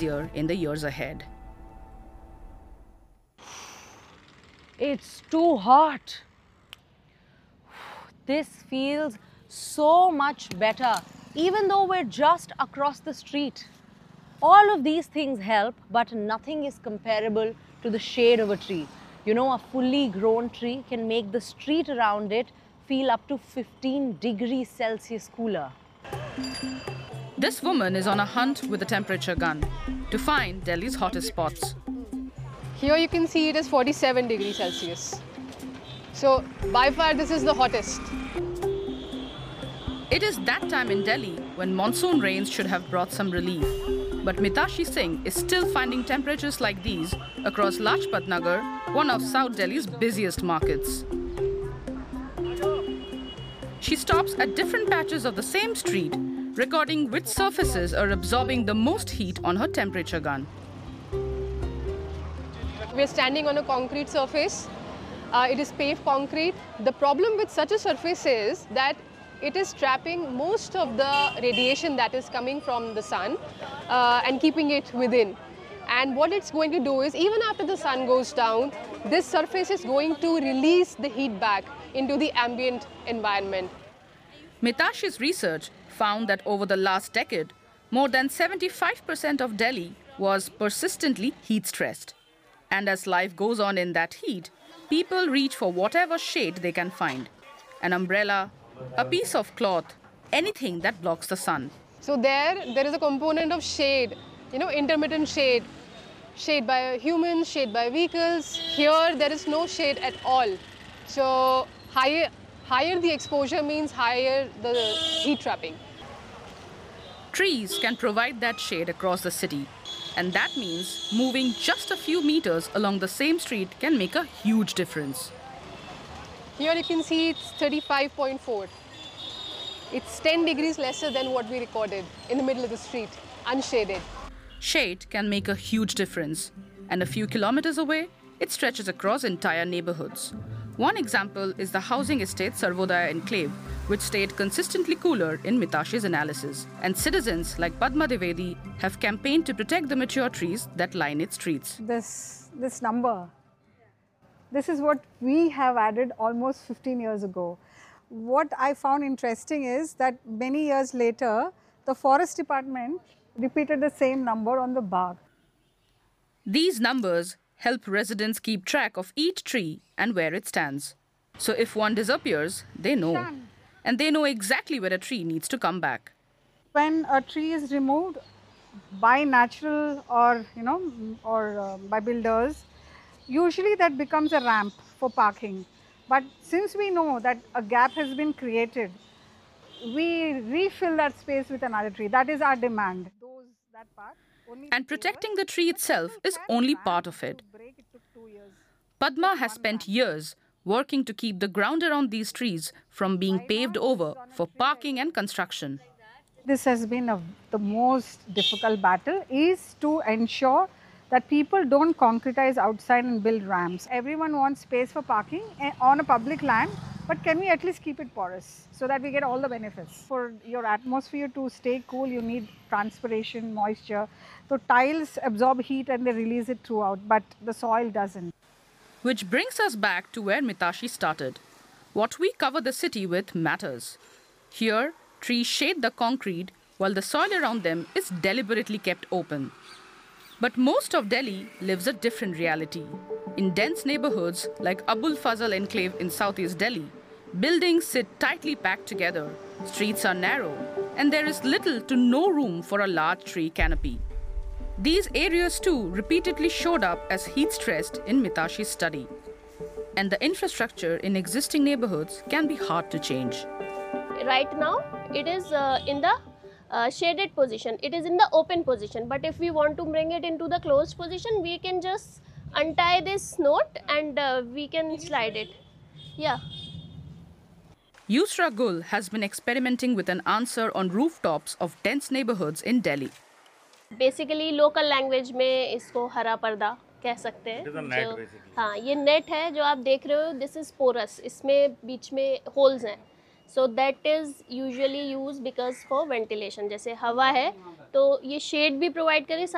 easier in the years ahead. It's too hot. This feels so much better, even though we're just across the street. All of these things help, but nothing is comparable to the shade of a tree. You know, a fully grown tree can make the street around it feel up to 15 degrees Celsius cooler. This woman is on a hunt with a temperature gun to find Delhi's hottest spots. Here you can see it is 47 degrees Celsius. So by far this is the hottest. It is that time in Delhi when monsoon rains should have brought some relief. But Mitashi Singh is still finding temperatures like these across Lajpat Nagar, one of South Delhi's busiest markets. She stops at different patches of the same street, recording which surfaces are absorbing the most heat on her temperature gun. We are standing on a concrete surface. It is paved concrete. The problem with such a surface is that it is trapping most of the radiation that is coming from the sun and keeping it within. And what it's going to do is, even after the sun goes down, this surface is going to release the heat back into the ambient environment. Mitashi's research found that over the last decade, more than 75% of Delhi was persistently heat-stressed. And as life goes on in that heat, people reach for whatever shade they can find. An umbrella, a piece of cloth, anything that blocks the sun. So there is a component of shade, you know, intermittent shade. Shade by humans, shade by vehicles. Here there is no shade at all. So higher the exposure means higher the heat trapping. Trees can provide that shade across the city. And that means moving just a few meters along the same street can make a huge difference. Here you can see it's 35.4. It's 10 degrees lesser than what we recorded in the middle of the street, unshaded. Shade can make a huge difference. And a few kilometers away, it stretches across entire neighborhoods. One example is the housing estate Sarvodaya Enclave, which stayed consistently cooler in Mitashi's analysis. And citizens like Padma Devedi have campaigned to protect the mature trees that line its streets. This number, this is what we have added almost 15 years ago. What I found interesting is that many years later, the Forest Department repeated the same number on the bark. These numbers help residents keep track of each tree and where it stands. So if one disappears, they know. And they know exactly where a tree needs to come back. When a tree is removed by natural or, by builders, usually that becomes a ramp for parking. But since we know that a gap has been created, we refill that space with another tree. That is our demand. And protecting the tree itself is only part of it. Padma has spent years working to keep the ground around these trees from being paved over for parking and construction. This has been the most difficult battle, is to ensure that people don't concretize outside and build ramps. Everyone wants space for parking on a public land, but can we at least keep it porous so that we get all the benefits? For your atmosphere to stay cool, you need transpiration, moisture. So tiles absorb heat and they release it throughout, but the soil doesn't. Which brings us back to where Mitashi started. What we cover the city with matters. Here, trees shade the concrete while the soil around them is deliberately kept open. But most of Delhi lives a different reality. In dense neighborhoods like Abul Fazal Enclave in southeast Delhi, buildings sit tightly packed together, streets are narrow, and there is little to no room for a large tree canopy. These areas too repeatedly showed up as heat-stressed in Mitashi's study. And the infrastructure in existing neighborhoods can be hard to change. Right now, it is in the shaded position. It is in the open position. But if we want to bring it into the closed position, we can just untie this knot and we can slide it. Yeah. Yusra Gul has been experimenting with an answer on rooftops of dense neighborhoods in Delhi. Basically, local language में इसको हरा पर्दा कह सकते हैं. हाँ, ये net है जो आप देख रहे हो. This is porous. इसमें बीच में holes हैं. So that is usually used because for ventilation. जैसे हवा है तो ये shade भी provide करे.